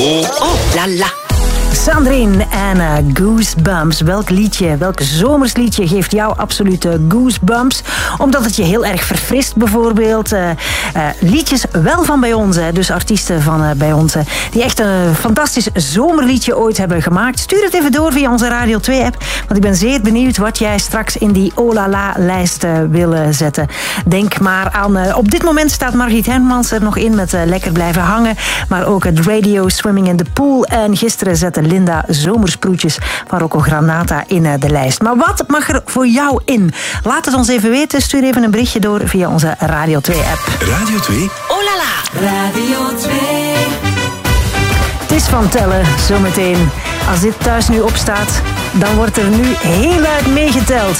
Oh la la. Sandrine en Goosebumps. Welk zomersliedje geeft jou absolute goosebumps? Omdat het je heel erg verfrist bijvoorbeeld. Liedjes wel van bij ons, hè. Dus artiesten van bij ons, die echt een fantastisch zomerliedje ooit hebben gemaakt. Stuur het even door via onze Radio 2-app. Want ik ben zeer benieuwd wat jij straks in die Oh La La-lijst wil zetten. Denk maar aan... op dit moment staat Margriet Hermans er nog in met Lekker Blijven Hangen. Maar ook het Radio Swimming in the Pool. En gisteren zette Linda Zomersproetjes van Rocco Granata in de lijst. Maar wat mag er voor jou in? Laat het ons even weten. Stuur even een berichtje door via onze Radio 2-app. Radio 2. Oh la la. Radio 2. Het is van tellen, zometeen. Als dit thuis nu opstaat, dan wordt er nu heel luid meegeteld.